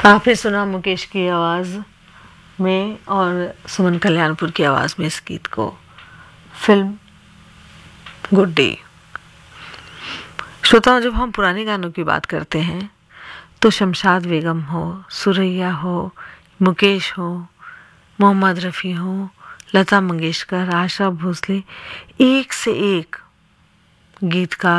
आपने सुना मुकेश की आवाज़ में और सुमन कल्याणपुर की आवाज़ में इस गीत को। Film good day. श्रोताओं, जब हम पुराने गानों की बात करते हैं तो शमशाद बेगम हो, सुरैया हो, मुकेश हो, मोहम्मद रफ़ी हो, लता मंगेशकर, आशा भोसले, एक से एक गीतकार